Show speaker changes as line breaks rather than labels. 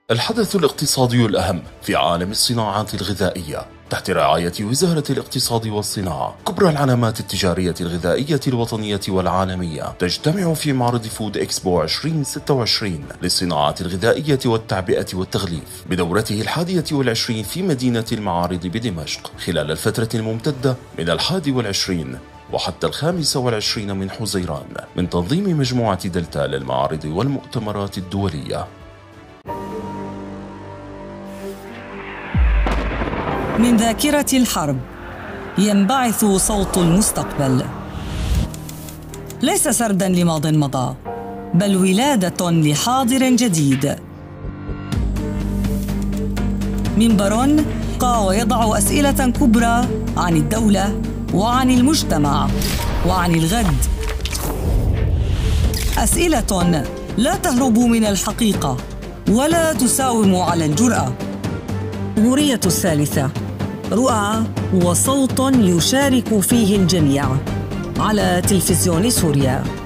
الحدث الاقتصادي الأهم في عالم الصناعات الغذائية تحت رعاية وزارة الاقتصاد والصناعة. كبرى العلامات التجارية الغذائية الوطنية والعالمية تجتمع في معرض فود إكسبو 2026 للصناعات الغذائية والتعبئة والتغليف بدورته 21 في مدينة المعارض بدمشق خلال الفترة الممتدة من 21 وحتى 25 من حزيران من تنظيم مجموعة دلتا للمعارض والمؤتمرات الدولية.
من ذاكرة الحرب ينبعث صوت المستقبل، ليس سردا لماض مضى، بل ولادة لحاضر جديد. منبر يبقى ويضع أسئلة كبرى عن الدولة وعن المجتمع وعن الغد، أسئلة لا تهرب من الحقيقة ولا تساوم على الجرأة. جمهورية الثالثة، رؤى وصوت يشارك فيه الجميع على تلفزيون سوريا.